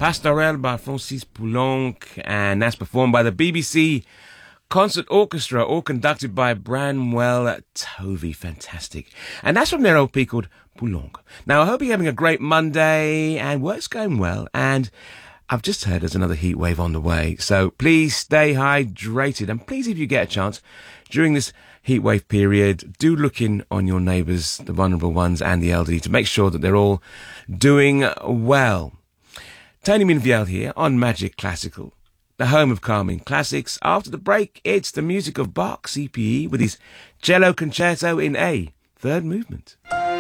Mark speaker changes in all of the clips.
Speaker 1: Pastorelle by Francis Poulenc, and that's performed by the BBC Concert Orchestra, all conducted by Branwell Tovey. Fantastic. And that's from their LP called Poulenc. Now, I hope you're having a great Monday and work's going well. And I've just heard there's another heat wave on the way. So please stay hydrated. And please, if you get a chance, during this heat wave period, do look in on your neighbours, the vulnerable ones and the elderly, to make sure that they're all doing well. Tony Minviel here on Magic Classical, the home of calming classics. After the break, it's the music of Bach CPE with his cello concerto in A, third movement.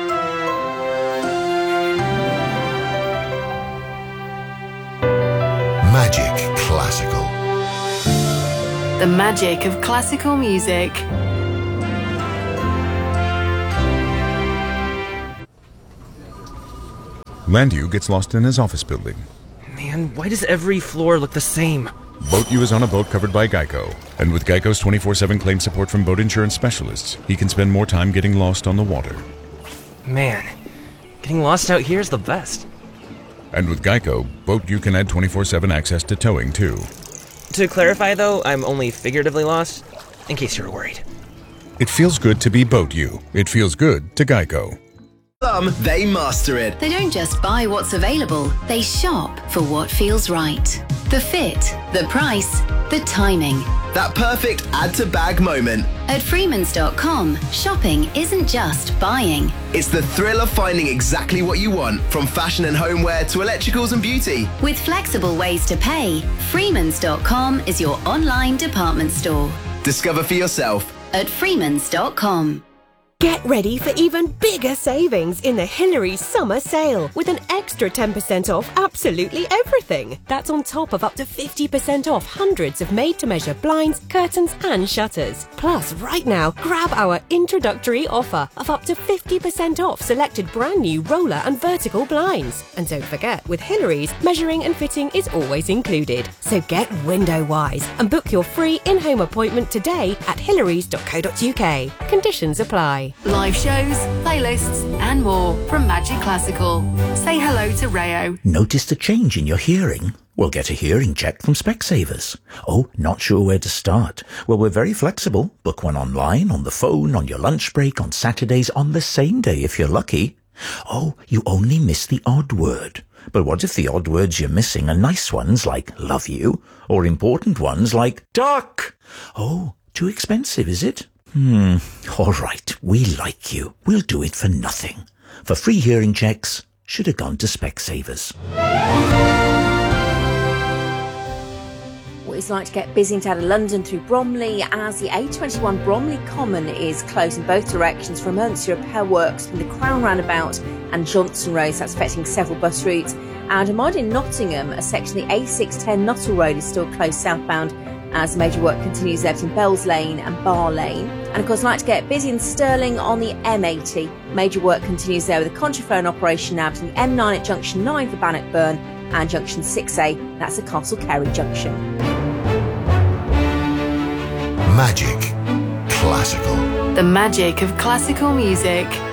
Speaker 2: Magic Classical.
Speaker 3: The magic of classical music.
Speaker 4: Landu gets lost in his office building.
Speaker 5: Man, why does every floor look the same?
Speaker 4: Boat U is on a boat covered by Geico. And with Geico's 24/7 claim support from boat insurance specialists, he can spend more time getting lost on the water.
Speaker 5: Man, getting lost out here is the best.
Speaker 4: And with Geico, Boat U can add 24/7 access to towing, too.
Speaker 5: To clarify, though, I'm only figuratively lost, in case you're worried.
Speaker 4: It feels good to be Boat U. It feels good to Geico.
Speaker 6: They master it.
Speaker 3: They don't just buy what's available, they shop for what feels right. The fit, the price, the timing.
Speaker 6: That perfect add-to-bag moment.
Speaker 3: At Freemans.com, shopping isn't just buying.
Speaker 6: It's the thrill of finding exactly what you want, from fashion and homeware to electricals and beauty.
Speaker 3: With flexible ways to pay, Freemans.com is your online department store.
Speaker 6: Discover for yourself
Speaker 3: at Freemans.com.
Speaker 7: Get ready for even bigger savings in the Hillary Summer Sale with an extra 10% off absolutely everything. That's on top of up to 50% off hundreds of made-to-measure blinds, curtains and shutters. Plus, right now, grab our introductory offer of up to 50% off selected brand new roller and vertical blinds. And don't forget, with Hillary's, measuring and fitting is always included. So get window-wise and book your free in-home appointment today at hillarys.co.uk. Conditions apply.
Speaker 3: Live shows, playlists and more from Magic Classical. Say hello to Rayo.
Speaker 8: Noticed a change in your hearing? Well, get a hearing check from Specsavers. Oh, not sure where to start? Well, we're very flexible. Book one online, on the phone, on your lunch break, on Saturdays, on the same day if you're lucky. Oh, you only miss the odd word. But what if the odd words you're missing are nice ones like love you, or important ones like duck? Oh, too expensive, is it? All right, we like you. We'll do it for nothing. For free hearing checks, should have gone to Specsavers.
Speaker 9: What it's like to get busy into out of London through Bromley, as the A21 Bromley Common is closed in both directions for emergency repair works from the Crown Roundabout and Johnson Road. So that's affecting several bus routes. And a mile in Nottingham, a section of the A610 Nuttall Road is still closed southbound as major work continues there between Bells Lane and Bar Lane. And of course, like to get busy in Stirling on the M80. Major work continues there with a contraflow in operation now between the M9 at Junction 9 for Bannockburn and Junction 6A. That's the Castle Carey Junction.
Speaker 2: Magic Classical.
Speaker 3: The magic of classical music.